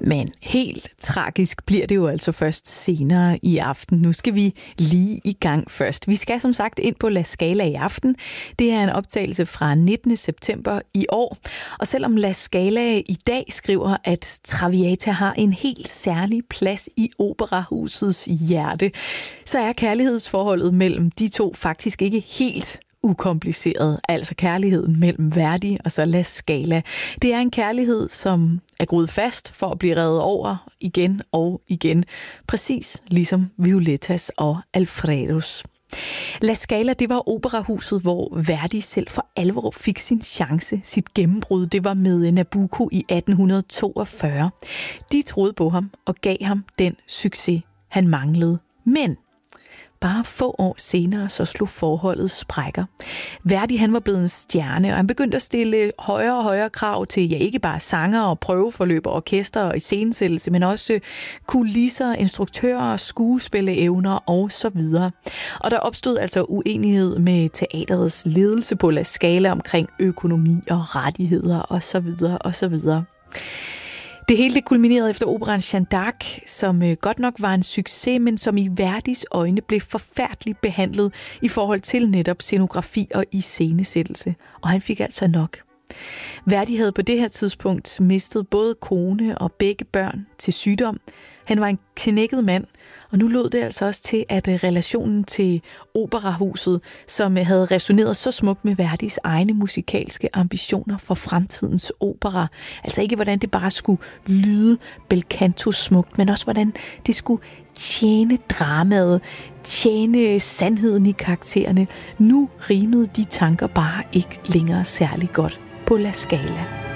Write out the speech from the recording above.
Men helt tragisk bliver det jo altså først senere i aften. Nu skal vi lige i gang først. Vi skal som sagt ind på La Scala i aften. Det er en optagelse fra 19. september i år. Og selvom La Scala i dag skriver, at Traviata har en helt særlig plads i operahusets hjerte, så er kærlighedsforholdet mellem de to faktisk ikke helt ukompliceret, altså kærligheden mellem Verdi og så La Scala. Det er en kærlighed, som er groet fast for at blive revet over igen og igen, præcis ligesom Violettas og Alfredos. La Scala, det var operahuset, hvor Verdi selv for alvor fik sin chance, sit gennembrud. Det var med Nabucco i 1842. De troede på ham og gav ham den succes, han manglede. Men bare få år senere, så slog forholdet sprækker. Verdi, han var blevet en stjerne, og han begyndte at stille højere og højere krav til, ja, ikke bare sanger og prøveforløb og orkester og iscenesættelse, men også kulisser, instruktører, skuespilleevner og så videre. Og der opstod altså uenighed med teaterets ledelse på La Scala omkring økonomi og rettigheder og så videre og så videre. Det hele kulminerede efter operaen Jeanne d'Arc, som godt nok var en succes, men som i Verdis øjne blev forfærdeligt behandlet i forhold til netop scenografi og iscenesættelse. Og han fik altså nok. Verdi havde på det her tidspunkt mistet både kone og begge børn til sygdom. Han var en knækket mand, og nu lød det altså også til, at relationen til operahuset, som havde resoneret så smukt med Verdis egne musikalske ambitioner for fremtidens opera, altså ikke hvordan det bare skulle lyde bel canto smukt, men også hvordan det skulle tjene dramaet, tjene sandheden i karaktererne. Nu rimede de tanker bare ikke længere særlig godt på La Scala.